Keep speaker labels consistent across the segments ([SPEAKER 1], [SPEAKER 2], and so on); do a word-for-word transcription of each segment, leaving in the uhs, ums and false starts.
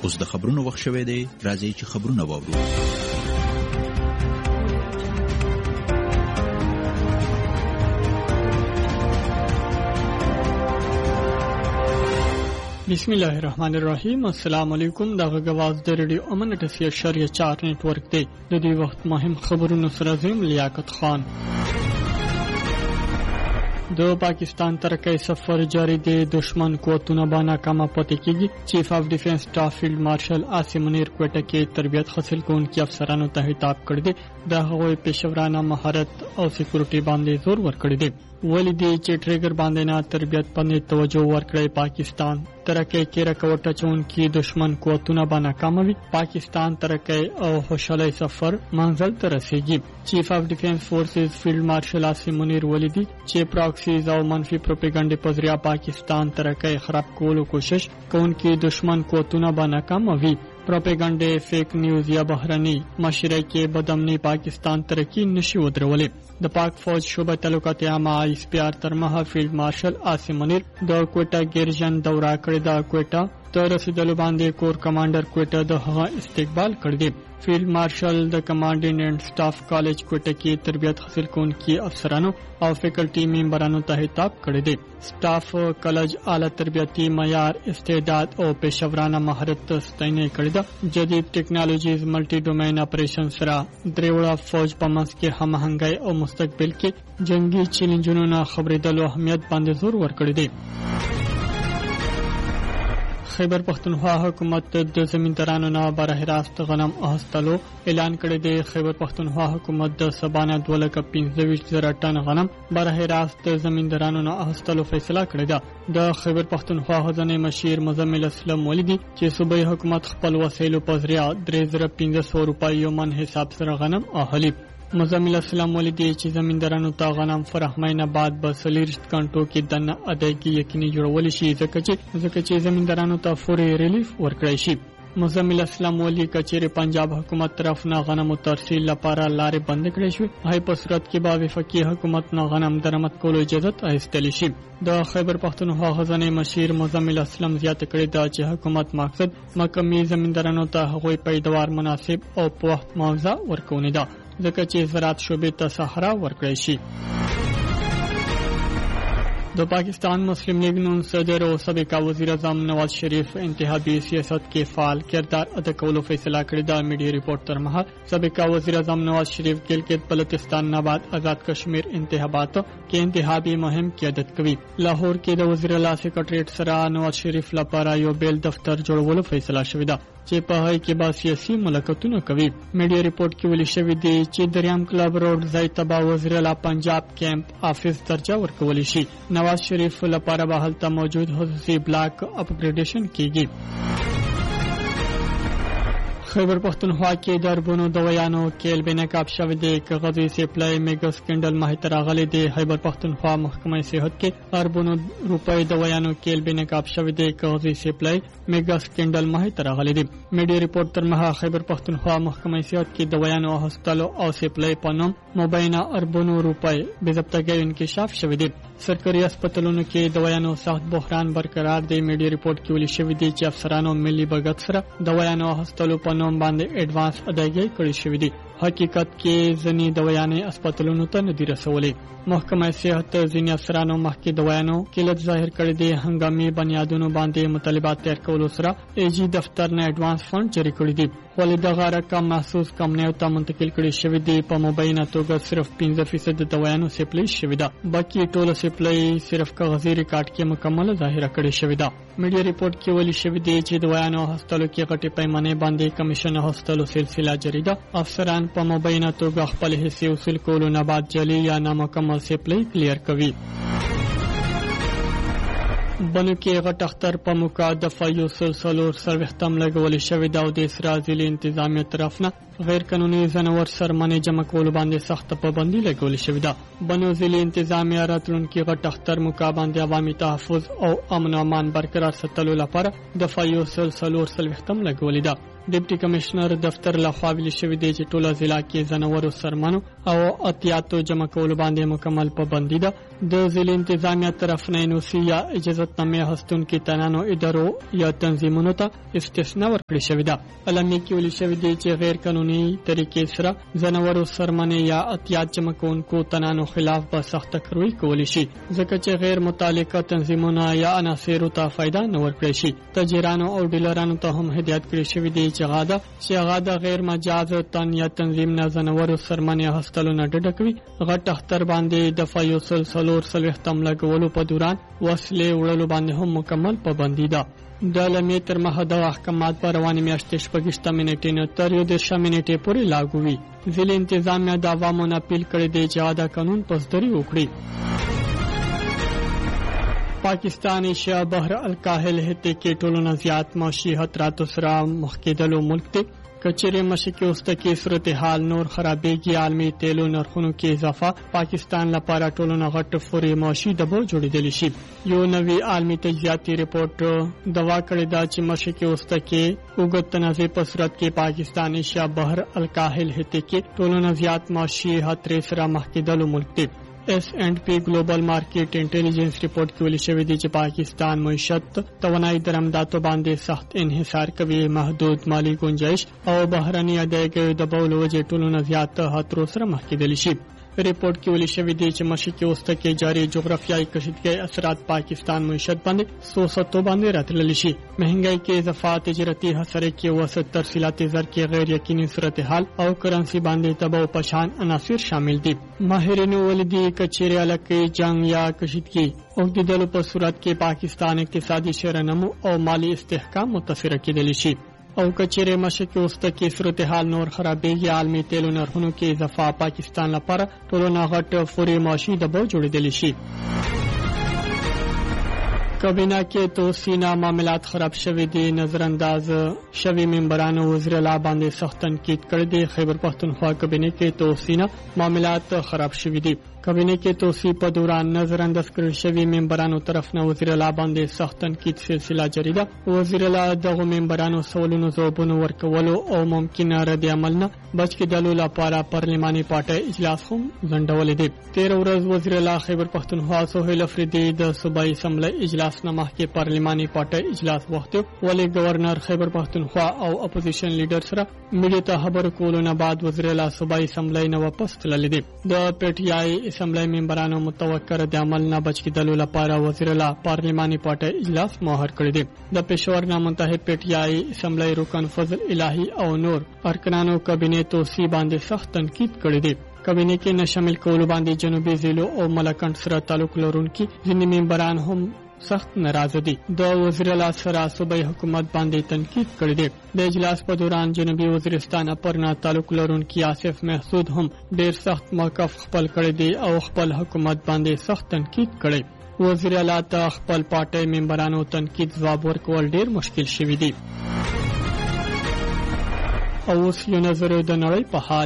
[SPEAKER 1] اوس د خبرونو وخت شوی دی، راځئ چې خبرونه واورو.
[SPEAKER 2] بسم الله الرحمن الرحیم. السلام علیکم. دا غواز د ریډیو امن ټسیا شریعه چار نیټورک دی. د دې وخت مهم خبرونو سره زم لیاقت خان. د پاکستان ترکه سفر جاری دی. دشمن قوتونه باندې ناکامه پاتې کیږي. چیف اف ډیفنس سټاف فیلډ مارشل عاصم منیر کوټه کې تربیت حاصل کوونکي افسرانو ته خطاب کړی دی. د هغوی پیشورانه مهارت او سکیورټي باندې زور ورکړی دی. ولې چې ټریګر باندې نه تربیت باندې توجه ورکړي. پاکستان ترکه کې رکوټه چون کې دشمن قوتونه باندې ناکاموي. پاکستان ترکه او خوشاله سفر منزل ته رسیږي. چیف اف ډیفنس فورسز فیلډ مارشل عاصم منیر ولیدي چې پراکسیز او منفي پروپاګاندا په ذریعہ پاکستان ترکه خراب کولو کوشش کوونکي دشمن قوتونه باندې ناکاموي. پروپاګاندا فیک نیوز یا بهرني مشرکې بدامني پاکستان ترقی نشي ودرولې. د پاک فوج شعبه تعلقات عامه ایس پی آر تر مها فیلډ مارشل عاصم منیر د کوټه ګرجن دورا کړی. د کوټه تر رسیدلو باندې کور کمانډر کوټه د هغه استقبال کړی. فیلډ مارشل د کمانډینګ اینڈ سټاف کالج کوټه کې تربیت حاصل کوونکي افسرانو او فیکلټي ممبرانو ته خطاب کړی دی. سټاف کالج اعلی تربیتی معیار، استعداد او پیشورانه مهارت ستاینه کړی ده. جدید ټیکنالوژیز ملټي ډومین اپریشن سره دریوړه فوج په منځ کې هماهنګي او مستقبل کې جنگي چیلنجونو نه خبرېدلو اهمیت باندې زور ورکړی دی. خیبر پختونخوا حکومت د زمیندارانو نه بره راست غنم اخیستلو اعلان کړی دی. خیبر پختونخوا حکومت د سبانه دوه لکه پنځه ویشت زره ټن غنم بره راست زمیندارانو نه اخیستلو فیصله کړې ده. د خیبر پختونخوا خزانه مشیر مزمل اسلام ولیدي چې صوبایي حکومت خپل وسایلو په ذریعہ درې زره پنځه سوه روپۍ من حساب سره غنم اخلي. مزمل اسلام ولیدي چې زمیندارانو ته غنم فراهمۍ نه بعد به څلېرویشت غنټو کې دنه ادایګي یقیني جوړول شي ځکه چې ځکه چې زمیندارانو ته فوري ریلیف ورکړی شي. مزمل اسلام ولی کچېره پنجاب حکومت طرف نه غنمو ترسیل لپاره لارې بند کړې شوې. هاي په صورت کې به وفاقي حکومت نه غنم درآمد کولو اجازه اخیستل شي. د خیبر پختونخوا خزانه مشیر مزمل اسلام زیاته کړې ده چې حکومت مقصد مقامی زمیندارانو ته هغوی پیداوار مناسب او په وخت معاوضه ورکونه ده ځکه چې زراعت شعبې ته سهارا ورکړی شي. د پاکستان مسلم لیگ نون صدر او سابق وزیر اعظم نواز شریف انتخابي سیاست کې فعال کردار ادا کولو فیصله کړې ده. میډیا ریپورت تر مها سابق وزیر اعظم نواز شریف ګلګت بلتستان نه بعد آزاد کشمیر انتخابات کې انتخابي مهم قیادت کوي. لاهور کې د وزیر اعلی سیکریټریټ سره نواز شریف لپاره یو بیل دفتر جوړولو فیصله شوې ده چې په هغه کې به سیاسي ملاقاتونه کوي. میډیا ریپورت کې ویل شوی دی چې دریام کلب روډ ځای تبا وزیر اعلی پنجاب کیمپ افیس درجه ورکول شي. نواز شریف لپاره به هلته موجود خصوصي بلاک اپګریډیشن کیږي. خیبر پختونخوا کې د اربونو دویانو کېل به نقاب شوی دی. کاغذي سپلای میګا سکندل ماهی راغلی دی. خیبر پختونخوا محکمه صحت کې اربونو روپۍ دویانو کېل به نقاب شوی دی. کاغذي سپلای میګا سکندل ماهی راغلی دی. میډیا ریپورت تر مها خیبر پختونخوا محکمه صحت کې دویانو هسپتالو او سپلای په نوم مبینه اربونو روپۍ بې ضبطګۍ انکشاف شوی دی. سرکاري هسپتالونو کې دویانو سخت بحران برقرار دی. میډیا ریپورت کې ویل شوی دی چې افسرانو ملي بغت سره دویانو هسپتالو په نوم باندې اډوانس ادایګي کړی شوی دی. حقیقت کې ځینې دویانې هسپتالونو ته نه دي رسولې. محکمه صحت ځینې افسرانو مخکې دویانو کلت ظاهر کړی دی. هنګامي بنیادونو باندې مطالبات تیر کولو سره ایجی دفتر نه اډوانس فند جاری کړی دی. ولې دغه رقم محسوس کمپنیو ته منتقل کړی شوی دی. په مبینه توګه صرف پنځه فیصد دویانو سپلای شوی ده. باقي ټوله سپلای صرف کاغذي ریکارډ کې مکمل ظاهر کړی شوی ده. میډیا ریپورت کې ویل شوی دی چې دویانو هسپتالو کې غټي پیمانه باندې کمیشن هسپتالو سلسله جاری ده. افسران په مبینه توګه خپل حصے وصول کولو نه بعد جعلي یا نامکمل سپلای کلیر کوي. بنو کې غټ اختر په موقع د فایو سلسلور سروختم لګول شوی دا او د اسرائیل انتظامیه طرف نه غیر قانوني ځناور سرمنې جمع کولو باندې سخت پابندي لګول شوې ده. بنو ضلع انتظامیه راتلونکي غټ اختر موقع باندې عوامي تحفظ او امن او امان برقرار ساتلو لپاره دفعه یو سل څلور څلوېښتم لګولې ده. ډیپټي کمشنر دفتر لخوا ویل شوی دی چې ټوله ضلع کې ځناورو سرمنو او اتیاتو جمع کولو باندې مکمل پابندي ده. د ضلع انتظامیه طرف نه نوسي یا اجازتنامې هستونکي تنانو ادارو یا تنظیمونو ته استثنا ورکړې شوې ده. اعلامیه کې ویل شوی دی چې غیر قانوني طریقې سره ځناورو سرمنې یا اتیات جمع کوونکو تنانو خلاف به سخته کاروي کولی شي ځکه چې غیر متعلقه تنظیمونه یا عناصرو ته فایده نه ورکړي شي. تاجرانو او ډیلرانو ته هم هدایت کړی شوی دی چې غاده چې غاده غیر مجاز تن یا تنظیم نه ځناورو سرمنې هستلو نه ډډه کوي. غټ اختر باندې دفعه یو سل څلور څلوېښتم لګولو په دوران وسلې وړلو باندې هم مکمل پابندي ده. د اعلامیې تر مخه دغه احکامات په روانې میاشتې شپږویشت منټې نه تر یو دېرش منټې پورې لاګو وي. ضلع انتظامیه د عوامو نه اپیل کړی دی چې دا قانون پسدري وکړي. پاکستان ایشیا بحر الکاهل هته کې ټولو نه زیات معاشي خطراتو سره مخ کېدلو ملک دی. کچېرې مشرقي وسطه کې صورتحال نور خرابېږي. عالمي تیلو نرخونو کې اضافه پاکستان لپاره ټولو نه غټ فوري معاشي دبو جوړېدلی شي. یو نوی عالمي تجزیاتي رپورټ دوا کړې ده چې مشرقي وسطه کې اوږد تنازع په صورت کې پاکستان ایشیا بحر الکاهل هته کې ټولو نه زیات معاشي خطرې سره مخ کېدلو ملک دی. ایس اینڈ پی گلوبل مارکیټ انټيليجنس ریپورت کې ویل شوی دی چې پاکستان معیشت توانایي درآمداتو باندې سخت انحصار کوي. محدود مالی گنجائش او بهرني ادایګۍ د بولو وجې ټولو نه زیات خطرو سره مخ کېدلی شي. ریپورت کې ویل شوی دی چې مشرقي وسطه کې جاري جغرافیایي کشیدګۍ اثرات پاکستان معیشت باندې سوساتو باندې راتللی شي. مهنګۍ کې اضافه، تجارتي حصر کې وسط ترسیلات زر کې غیر یقیني صورتحال او کرنسي باندې تباہ او پشان عناصر شامل دي. ماهرینو ویلي دي کچېرې علاقې جنگ یا کشیدګۍ اوږدېدلو په صورت کې پاکستان اقتصادي شیرنمو او مالی استحکام متاثره کېدلی شي. او کچېرې مشرقي وسطه کې صورتحال نور خرابېږي. عالمي تیلو نرخونو کې اضافه پاکستان لپاره ټولو نه غټ فوري معاشي دباو جوړېدلی شي. کابینه کې توسینه معاملات خراب شوي دي. نظرانداز شوي ممبرانو وزیر اعلی باندې سخت تنقید کړی دی. خیبر پښتونخوا کابینه کې توسینه معاملات خراب شوي دي. کابینه کې توسیع په دوران نظرانداز کړل شوي ممبرانو طرف نه وزیر اعلی باندې سخت تنقید سلسله جاری ده. وزیر اعلی دغه ممبرانو سوالونو ځوابونه ورکولو او ممکنه رد عمل نه بچ کېدلو لپاره پارلماني پارټۍ اجلاس هم ځنډولی دی. تېره ورځ وزیر اعلی خیبر پښتونخوا سهیل افریدي د صوبایي اسمبلۍ اجلاس نه مخکې پارلماني پارټۍ اجلاس وغوښتی، ولې ګورنر خیبر پښتونخوا او اپوزیشن لیډر سره میډیا ته خبرو کولو نه بعد وزیر اعلی صوبایي اسمبلۍ نه واپس تللی دی. د پی ټي آی اسمبلی ممبرانو متوقع رد عمل نه بچ کېدلو لپاره وزیر اعلی پارلماني پارټۍ اجلاس مؤخر کړی دی. د پېښور نه متحد پی ټي آی اسمبلی رکن فضل الهي او نور ارکانو کابینې توسیع باندې سخت تنقید کړی دی. کابینې کې نه شامل کولو باندې جنوبي ضلعو او ملکنډ سره تعلق لرونکي ځینې ممبران هم سخت ناراضه دي. د وزیر اعلی سره صوبایي حکومت باندې تنقید کړی دی. د اجلاس په دوران جنوبي وزیرستان اپرنا تعلق لرونکي آصف محسود هم ډیر سخت موقف خپل کړی دی او خپل حکومت باندې سخت تنقید کړی. وزیر اعلی ته خپل پارټۍ ممبرانو تنقید ځواب ورکول ډیر مشکل شوی دی. او اوس یو نظر د نړۍ په حال.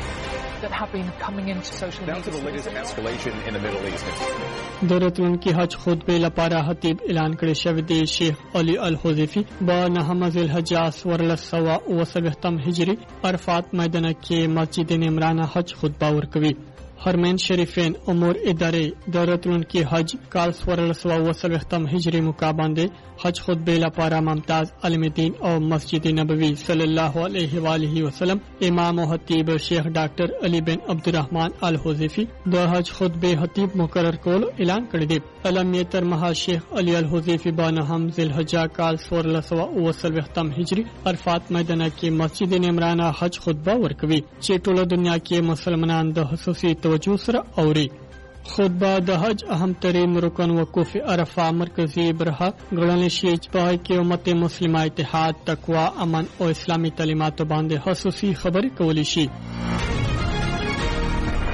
[SPEAKER 2] د راتلونکي حج خطبې لپاره خطیب اعلان کړی شوی دی. شیخ علي الحوزیفي به نهم ذوالحجه څوارلس سوه اوه څلوېښتم هجري عرفات میدان کې مسجد نمرانه حج خطبه ورکوي. حرمین شریفین امور ادارې د راتلونکي حج کال څوارلس سوه اوه څلوېښتم هجري موقع باندې حج خطبې لپاره ممتاز عالم دین او مسجد نبوي صلی الله علیه و آله وسلم امام او خطیب شیخ ډاکټر علي بن عبدالرحمن الحوزیفي د حج خطبې خطیب مقرر کول اعلان کړی دی. اعلامیه تر مها شیخ علي الحوزیفي به نهم ذوالحجه کال څوارلس سوه اوه څلوېښتم هجري عرفات میدان کې مسجد نمرانه حج خطبه ورکوي چې ټوله دنیا کې مسلمانان د خصوصي توجه سره اوري. خطبه د حج اهم ترین رکن وقوف عرفه مرکزی برخه ګڼل شي چې په کې امت مسلمه اتحاد، تقوا، امن او اسلامي تعلیماتو باندې خصوصي خبرې کولی شي.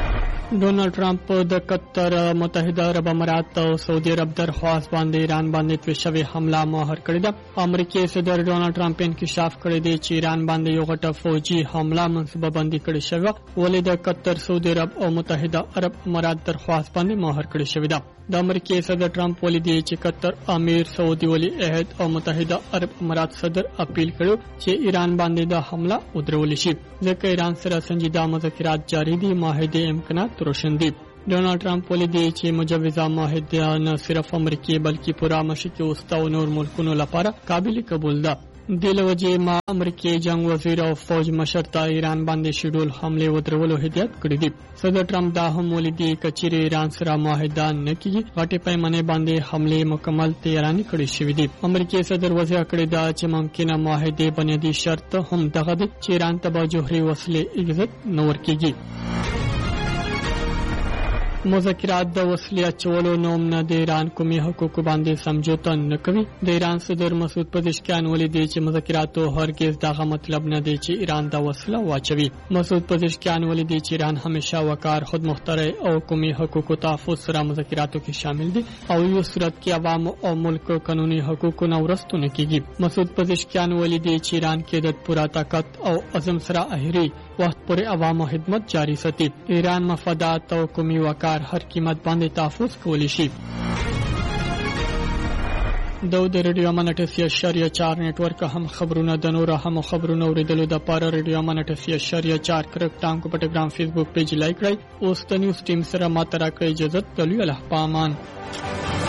[SPEAKER 2] ډونالډ ټرمپ د قطر، متحده عرب امارات او سعودي عرب درخواست باندې ایران باندې توشوي حمله مهر کړې ده. امریکایي صدر ډونالډ ټرمپ انکشاف کړی دی چې ایران باندې یو غټه فوجي حمله منصوبه بندي کړې شوې، ولې د قطر، سعودي عرب او متحده عرب امارات درخواست باندې مهر کړې شوې ده. د امریکایي صدر ټرمپ ولې دی چې قطر امیر، سعودي ولی عہد او متحده عرب امارات صدر اپیل کړو چې ایران باندې د حمله ودرول شي، ځکه ایران سره سنجیده مذاکرات جاری دي، معاهده امکانات روشن دي. ډونالډ ټرمپ ولې دی چې مجوزه معاهده نه صرف امریکای بلکې پورا مشرقي وسطا او نور ملکونو لپاره قابل قبول ده. د لوجې ما امریکای جنگ وزیر او فوج مشر ته ایران باندې شیډول حمله ودرولو هدایت کړی دی. صدر ټرمپ دا هم ولې دی چې ایران سره معاهده نه کیږي، غټي پیمانه باندې حمله مکمل تیاری کړی شوې دي. امریکای صدر وضاحت کړی دا چې ممکنه معاهده بنیادی شرط هم دغه دی چې ایران ته به جوهري وسلې اجازه نه ورکړي. مذاکرات د وسلې اچولو نوم نه د ایران قومي حقوقو باندې سمجوته نه کوي. د ایران صدر مسعود پزشکیان ولې دی چې مذاکراتو هرگز دغه مطلب نه دی چې ایران د وسله واچوي. مسعود پزشکیان ولې دی چې ایران همیشه وقار، خودمختار او قومي حقوقو تحفظ سره مذاکراتو کې شامل دي او یو صورت کې عوام او ملک قانوني حقوقو نه ورستو نه کیږي. مسعود پزشکیان ولې دی چې ایران کې د پورا طاقت او عزم سره اهري وخت پورې عوامو خدمت جاری ساتي. ایران مفادات او قومي وقار هر قیمت باندې تحفظ کولی شي. د رادیو امانت سی اشاریه چار نیټورک هم خبرونه د نور هم خبرونه اوریدلو د پاره رادیو امانت سی اشاریه چار کرک ټانګ په ټلګرام فیسبوک پیج لایک کړئ. اوس د نیوز ټیم سره ماته راکړئ اجازه. تلوي الله پامان.